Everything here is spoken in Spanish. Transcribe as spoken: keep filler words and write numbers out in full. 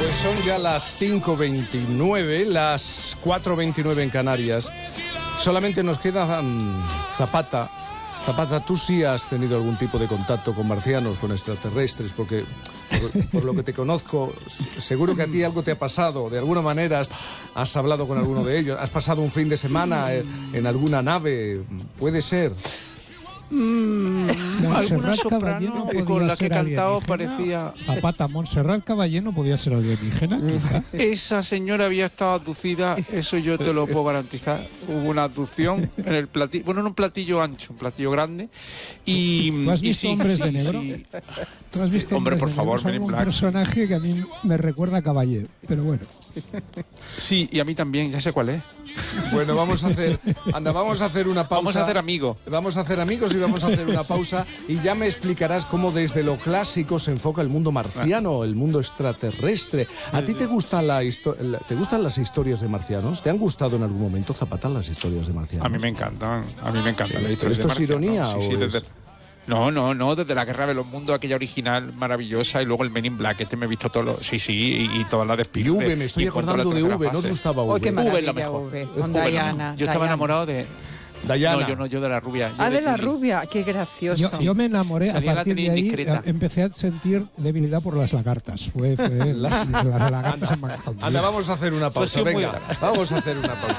Pues son ya las cinco veintinueve, las cuatro veintinueve en Canarias. Solamente nos queda um, Zapata. Zapata, tú sí has tenido algún tipo de contacto con marcianos, con extraterrestres, porque por, por lo que te conozco, seguro que a ti algo te ha pasado. De alguna manera has, has hablado con alguno de ellos. ¿Has pasado un fin de semana en, en alguna nave? ¿Puede ser? Mm, alguna soprano con la que he cantado parecía... Zapata, Montserrat Caballé no podía ser alienígena, quizá. Esa señora había estado abducida, eso yo te lo puedo garantizar. Hubo una abducción en el platillo, bueno, en un platillo ancho, un platillo grande. Y, ¿Tú has y visto sí, Hombres sí, de Negro? sí. ¿Tú has visto Hombre, Hombres por de favor, Negro? Es Men in un Black. personaje que a mí me recuerda a Caballé, pero bueno. Sí, y a mí también, ya sé cuál es. Bueno, vamos a hacer, anda, vamos a hacer una pausa. Vamos a hacer amigos. Vamos a hacer amigos y vamos a hacer una pausa y ya me explicarás cómo desde lo clásico se enfoca el mundo marciano, el mundo extraterrestre. ¿A ti te gustan, la histo- la- te gustan las historias de marcianos? ¿Te han gustado en algún momento, Zapata, las historias de marcianos? A mí me encantan, a mí me encantan las historias ¿Esto de es marcianos. ironía Sí, o sí, es- desde- No, no, no, desde la Guerra de los Mundos, aquella original maravillosa, y luego el Men in Black, este me he visto todos los... Sí, sí, y, y todas las de Y Spielberg. V, me estoy Y en cuanto a la acordando de tercera V, ¿no te fase- gustaba V? Oh, qué V es la maravilla, mejor. V, V con es la Diana. mejor. Yo estaba Diana. enamorado de... Dayana. No, yo no, yo de la rubia. yo Ah, de la Julie. rubia, qué gracioso. Yo, yo me enamoré, Salía a la partir de tele ahí indiscreta. eh, empecé a sentir debilidad por las lagartas. Fue, fue las, las lagartas en Manhattan. Anda, vamos a hacer una pausa. sido muy Venga, larga. vamos a hacer una pausa.